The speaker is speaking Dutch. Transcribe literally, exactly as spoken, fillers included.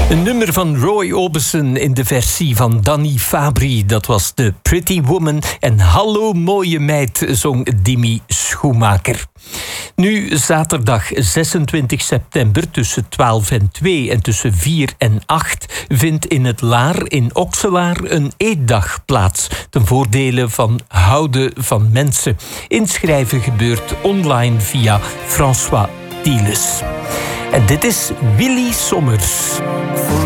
Een nummer van Roy Orbison in de versie van Danny Fabry. Dat was de Pretty Woman. En Hallo mooie meid zong Dimi Schoenmaker. Nu, zaterdag zesentwintig september tussen twaalf en twee en tussen vier en acht... vindt in het Laar in Okselaar een eetdag plaats... ten voordele van houden van mensen. Inschrijven gebeurt online via François Thieles. En dit is Willy Sommers.